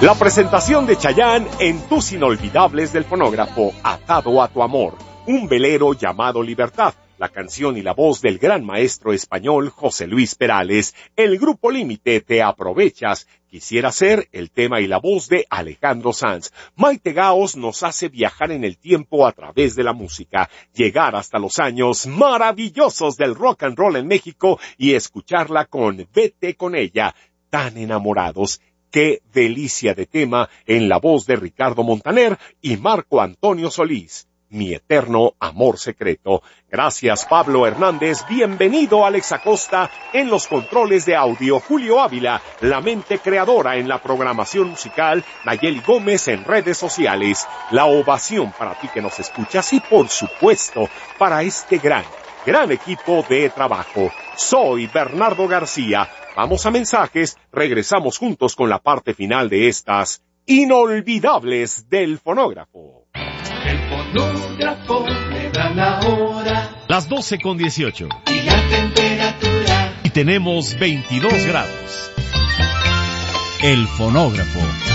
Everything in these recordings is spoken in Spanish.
La presentación de Chayanne en Tus Inolvidables del Fonógrafo, Atado a tu Amor, un velero llamado Libertad, la canción y la voz del gran maestro español José Luis Perales, el Grupo Límite, Te Aprovechas, Quisiera Ser, el tema y la voz de Alejandro Sanz. Maite Gaos nos hace viajar en el tiempo a través de la música, llegar hasta los años maravillosos del rock and roll en México y escucharla con Vete con ella, Tan Enamorados. Qué delicia de tema en la voz de Ricardo Montaner y Marco Antonio Solís. Mi eterno amor secreto. Gracias, Pablo Hernández. Bienvenido, Alex Acosta, en los controles de audio. Julio Ávila, la mente creadora en la programación musical. Nayeli Gómez en redes sociales. La ovación para ti que nos escuchas y, por supuesto, para este gran equipo de trabajo. Soy Bernardo García. Vamos a mensajes. Regresamos juntos con la parte final de estas Inolvidables del Fonógrafo. El fonógrafo me da la hora. Las 12:18. Y la temperatura. Y tenemos 22 grados. El fonógrafo.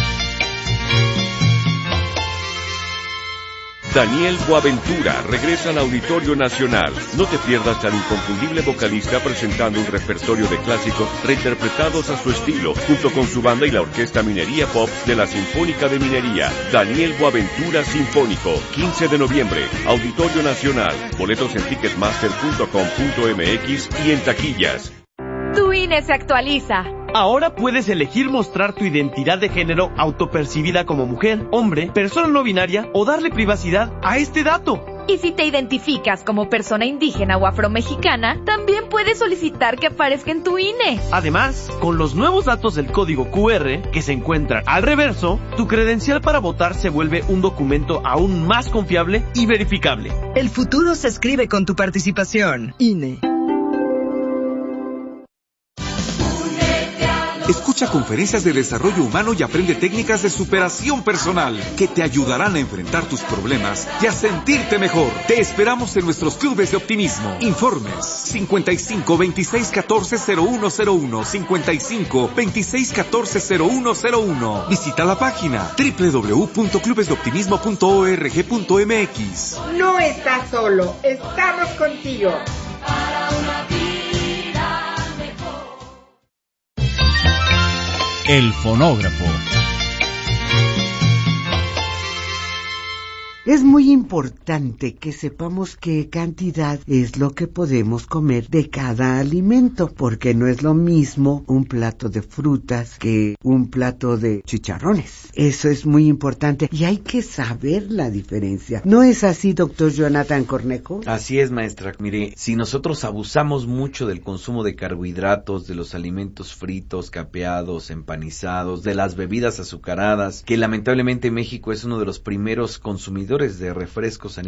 Daniel Boaventura regresa al Auditorio Nacional. No te pierdas al inconfundible vocalista presentando un repertorio de clásicos reinterpretados a su estilo, junto con su banda y la Orquesta Minería Pop de la Sinfónica de Minería. Daniel Boaventura Sinfónico, 15 de noviembre, Auditorio Nacional. Boletos en ticketmaster.com.mx y en taquillas. Tu INE se actualiza. Ahora puedes elegir mostrar tu identidad de género autopercibida como mujer, hombre, persona no binaria o darle privacidad a este dato. Y si te identificas como persona indígena o afromexicana, también puedes solicitar que aparezca en tu INE. Además, con los nuevos datos del código QR que se encuentran al reverso, tu credencial para votar se vuelve un documento aún más confiable y verificable. El futuro se escribe con tu participación. INE. Escucha conferencias de desarrollo humano y aprende técnicas de superación personal que te ayudarán a enfrentar tus problemas y a sentirte mejor. Te esperamos en nuestros clubes de optimismo. Informes 55 26 14 0101, 55 26 14 0101. Visita la página www.clubesdeoptimismo.org.mx. No estás solo, estamos contigo. Para una vida. El fonógrafo. Es muy importante que sepamos qué cantidad es lo que podemos comer de cada alimento, porque no es lo mismo un plato de frutas que un plato de chicharrones. Eso es muy importante y hay que saber la diferencia. ¿No es así, doctor Jonathan Cornejo? Así es, maestra. Mire, si nosotros abusamos mucho del consumo de carbohidratos, de los alimentos fritos, capeados, empanizados, de las bebidas azucaradas, que lamentablemente México es uno de los primeros consumidores de refrescos a